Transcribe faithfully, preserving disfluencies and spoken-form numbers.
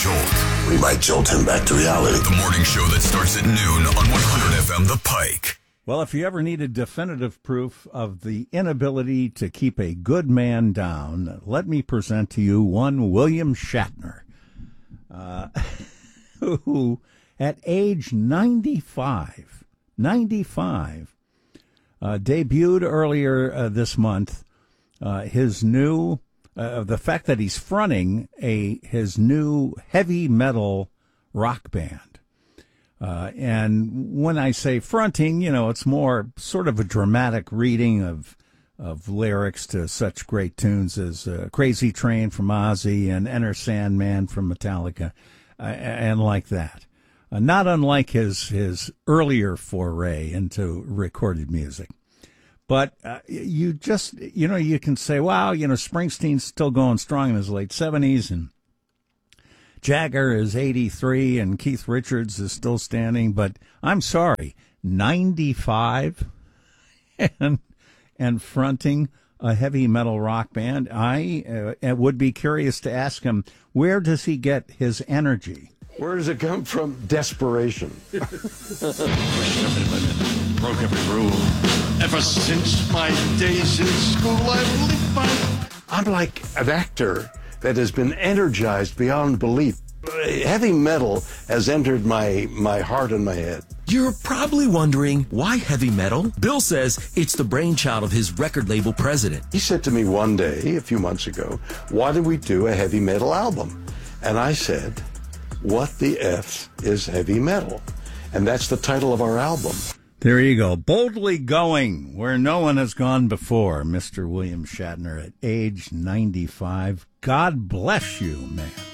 Jolt. We might jolt him back to reality. The morning show that starts at noon on one hundred F M The Pike. Well, if you ever needed definitive proof of the inability to keep a good man down, let me present to you one William Shatner, uh, who at age ninety-five, ninety-five, uh, debuted earlier uh, this month uh, his new, uh, the fact that he's fronting a his new heavy metal rock band. Uh, and when I say fronting, you know, it's more sort of a dramatic reading of of lyrics to such great tunes as uh, Crazy Train from Ozzy and Enter Sandman from Metallica, uh, and like that. Uh, not unlike his, his earlier foray into recorded music. But uh, you just, you know, you can say, wow, you know, Springsteen's still going strong in his late seventies, and Jagger is eighty-three and Keith Richards is still standing, but I'm sorry, ninety-five and and fronting a heavy metal rock band. I uh, would be curious to ask him, where does he get his energy? Where does it come from? Desperation. Pushed every limit, broke every rule. Ever since my days in school, I've lived my... I'm like an actor that has been energized beyond belief. Heavy metal has entered my, my heart and my head. You're probably wondering why heavy metal? Bill says it's the brainchild of his record label president. He said to me one day, a few months ago, why don't we do a heavy metal album? And I said, what the F is heavy metal? And that's the title of our album. There you go. Boldly going where no one has gone before, Mister William Shatner at age ninety-five. God bless you, man.